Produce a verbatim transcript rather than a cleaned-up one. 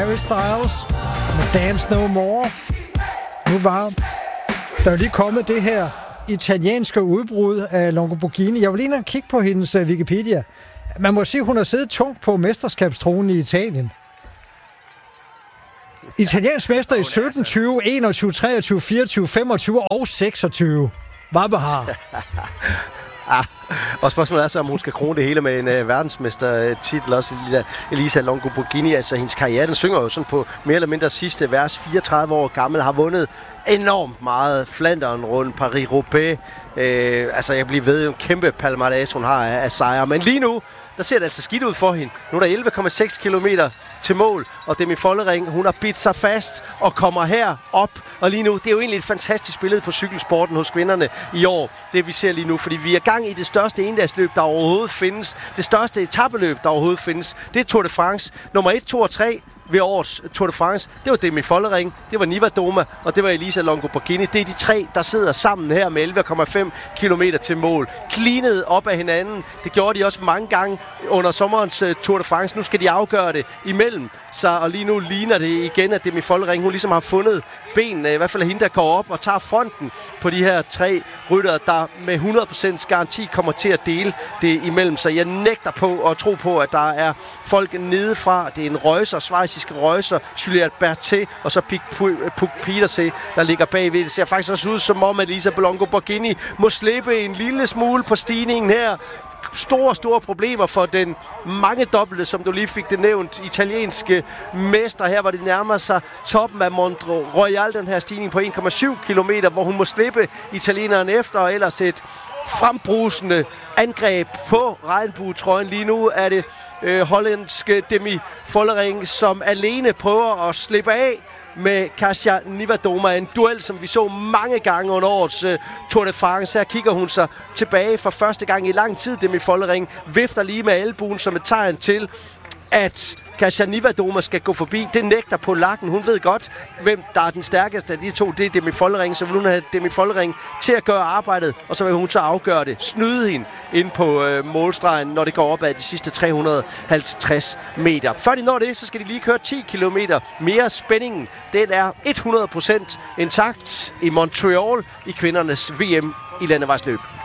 Harry Styles med Dance No More. Nu var der lige kommet det her italienske udbrud af Longoborghini. Jeg vil lige kigge på hendes uh, Wikipedia. Man må sige, hun har siddet tungt på mesterskabstronen i Italien. Italiensk mester i sytten, tyve, enogtyve, treogtyve, fireogtyve, femogtyve og seksogtyve. Hvad behar? Ah, og spørgsmålet er så, om hun skal krone det hele med en uh, verdensmestertitel også. Elisa Longoborghini, altså hendes karriere, den synger jo sådan på mere eller mindre sidste vers. fireogtredive år gammel, har vundet enormt meget. Flandern rundt, Paris-Roubaix. Øh, altså, jeg bliver ved, en kæmpe palmarès, hun har af, af sejre. Men lige nu, der ser det altså skidt ud for hende. Nu er der elleve komma seks kilometer til mål, og Demi Follering, hun har bidt sig fast og kommer her op. Og lige nu, det er jo egentlig et fantastisk billede på cykelsporten hos kvinderne i år, det vi ser lige nu, fordi vi er gang i det største endagsløb, der overhovedet findes. Det største etapeløb, der overhovedet findes. Det er Tour de France. Nummer et, to og tre ved årets Tour de France, det var Demi Follering, det var Niva Doma, og det var Elisa Longoborghini. Det er de tre, der sidder sammen her med elleve komma fem kilometer til mål. Cleanet op af hinanden. Det gjorde de også mange gange under sommerens uh, Tour de France. Nu skal de afgøre det imellem sig, og lige nu ligner det igen, at Demi Follering, hun ligesom har fundet benene, i hvert fald hende, der går op og tager fronten på de her tre ryttere, der med hundrede procent garanti kommer til at dele det imellem sig. Jeg nægter på at tro på, at der er folk nedefra. Det er en røjser, schweiziske røjser, Juliette Berthet og så Puk Pieterse, der ligger bagved. Det ser faktisk også ud som om, at Elisa Longoborghini må slippe en lille smule på stigningen her. Store, store problemer for den mangedobbelte, som du lige fik det nævnt, italienske mester. Her var det nærmer sig toppen af Mont Royal, den her stigning på en komma syv kilometer, hvor hun må slippe italieneren efter, og ellers et frembrusende angreb på regnbuetrøjen. Lige nu er det øh, hollandske Demi Follering, som alene prøver at slippe af med Kasia Niva-Doma. En duel, som vi så mange gange under årets uh, Tour de France. Her kigger hun sig tilbage for første gang i lang tid. Demi Follering vifter lige med albuen som et tegn til, at Kasia Niva-Doma skal gå forbi. Det nægter på lakken. Hun ved godt, hvem der er den stærkeste af de to. Det er Demi Follering. Så vil hun have Demi Follering til at gøre arbejdet, og så vil hun så afgøre det. Snyde hende ind på øh, målstregen, når det går op ad de sidste tre hundrede og halvtreds meter. Før de når det, så skal de lige køre ti kilometer mere. Spændingen, den er hundrede procent intakt i Montreal i kvindernes V M i landevejsløb.